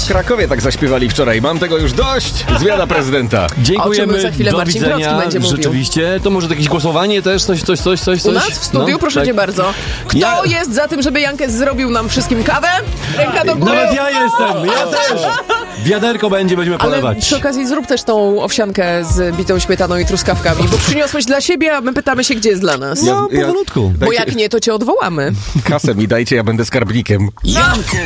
W Krakowie tak zaśpiewali wczoraj. Mam tego już dość. Zmiana prezydenta. Dziękujemy, za chwilę do Marcin widzenia. Brocki będzie mówił. Rzeczywiście, to może jakieś głosowanie też, coś? U nas w studiu, proszę tak. cię bardzo. Kto jest za tym, żeby Jankes zrobił nam wszystkim kawę? Ręka do góry. Nawet ja jestem, ja też. Wiaderko będziemy polewać. Ale przy okazji zrób też tą owsiankę z bitą śmietaną i truskawkami, bo przyniosłeś dla siebie, a my pytamy się, gdzie jest dla nas. No, powolutku. Bo jak nie, to cię odwołamy. Kasę mi dajcie, ja będę skarbnikiem. Jankes